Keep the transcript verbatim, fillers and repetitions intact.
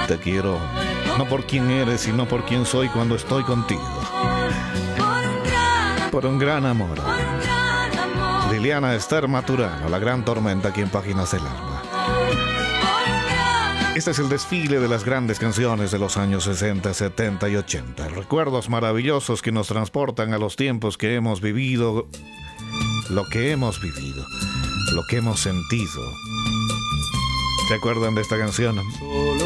Te quiero, no por quién eres, sino por quién soy cuando estoy contigo. Por un gran amor. Liliana Esther Maturano, La Gran Tormenta, aquí en Páginas del Alma. Este es el desfile de las grandes canciones de los años sesenta, setenta y ochenta. Recuerdos maravillosos que nos transportan a los tiempos que hemos vivido, lo que hemos vivido, lo que hemos sentido. ¿Se acuerdan de esta canción? Solo